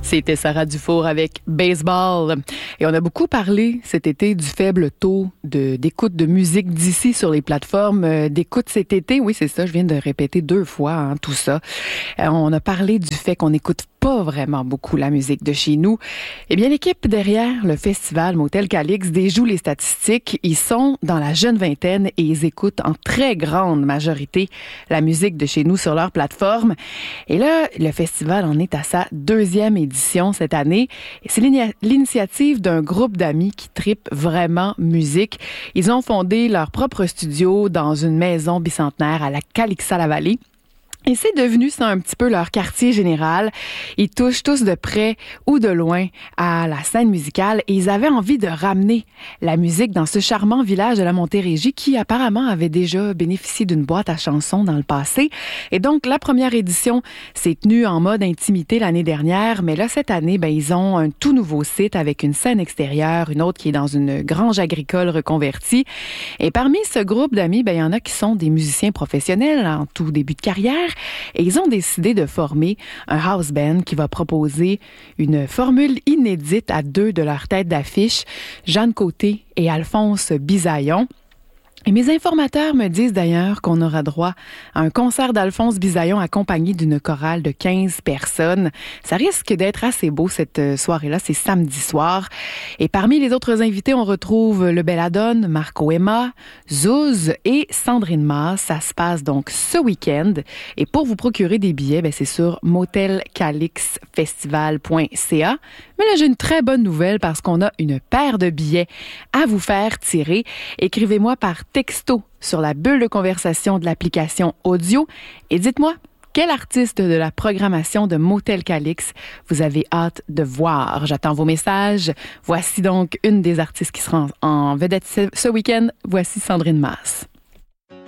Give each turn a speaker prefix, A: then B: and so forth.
A: C'était Sarah Dufour avec Baseball. Et on a beaucoup parlé cet été du faible taux d'écoute de musique d'ici sur les plateformes d'écoute cet été. Oui, c'est ça, je viens de répéter 2 fois tout ça. On a parlé du fait qu'on n'écoute pas vraiment beaucoup la musique de chez nous. Eh bien, l'équipe derrière le festival Motel Calix déjoue les statistiques. Ils sont dans la jeune vingtaine et ils écoutent en très grande majorité la musique de chez nous sur leur plateforme. Et là, le festival en est à sa 2e édition cette année. Et c'est l'initiative d'un groupe d'amis qui tripent vraiment musique. Ils ont fondé leur propre studio dans une maison bicentenaire à la Calixa-la-Vallée. Et c'est devenu ça un petit peu leur quartier général. Ils touchent tous de près ou de loin à la scène musicale et ils avaient envie de ramener la musique dans ce charmant village de la Montérégie qui apparemment avait déjà bénéficié d'une boîte à chansons dans le passé. Et donc la première édition s'est tenue en mode intimité l'année dernière, mais là cette année, ils ont un tout nouveau site avec une scène extérieure, une autre qui est dans une grange agricole reconvertie. Et parmi ce groupe d'amis, il y en a qui sont des musiciens professionnels en tout début de carrière. Et ils ont décidé de former un house band qui va proposer une formule inédite à 2 de leurs têtes d'affiche, Jeanne Côté et Alphonse Bisaillon. Et mes informateurs me disent d'ailleurs qu'on aura droit à un concert d'Alphonse Bisaillon accompagné d'une chorale de 15 personnes. Ça risque d'être assez beau cette soirée-là, c'est samedi soir. Et parmi les autres invités, on retrouve le Belladone, Marco Emma, Zouz et Sandrine Mas. Ça se passe donc ce week-end. Et pour vous procurer des billets, c'est sur motelcalixfestival.ca. Mais là, j'ai une très bonne nouvelle parce qu'on a une paire de billets à vous faire tirer. Écrivez-moi par texto sur la bulle de conversation de l'application audio et dites-moi quel artiste de la programmation de Motel Calix vous avez hâte de voir. J'attends vos messages. Voici donc une des artistes qui sera en vedette ce week-end. Voici Sandrine Mas.